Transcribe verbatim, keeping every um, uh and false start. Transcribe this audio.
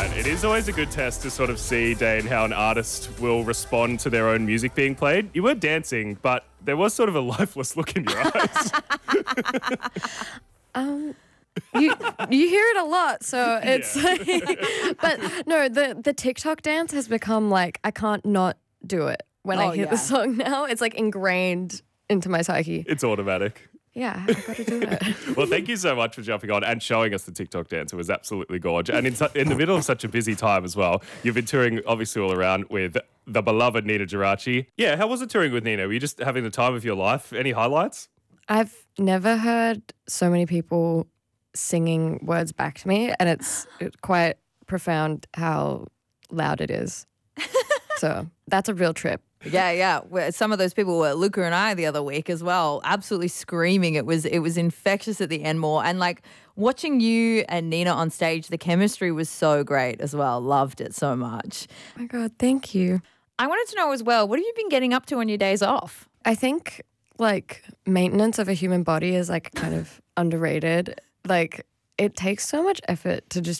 right. It is always a good test to sort of see, Dane, how an artist will respond to their own music being played. You were dancing, but there was sort of a lifeless look in your eyes. um, you you hear it a lot, so it's Yeah. like, but no, the the TikTok dance has become like I can't not do it when Oh, I hear yeah. the song now. It's like ingrained into my psyche. It's automatic. Yeah, I got to do it. Well, thank you so much for jumping on and showing us the TikTok dance. It was absolutely gorgeous. And in, su- in the middle of such a busy time as well, you've been touring obviously all around with the beloved Nina Geraci. Yeah, how was it touring with Nina? Were you just having the time of your life? Any highlights? I've never heard so many people singing words back to me, and it's, it's quite profound how loud it is. So that's a real trip. Yeah, yeah. Well, some of those people were Luca and I the other week as well, absolutely screaming. It was it was infectious at the end more. And like watching you and Nina on stage, the chemistry was so great as well. Loved it so much. Oh my God, thank you. I wanted to know as well, what have you been getting up to on your days off? I think like maintenance of a human body is like kind of underrated. Like it takes so much effort to just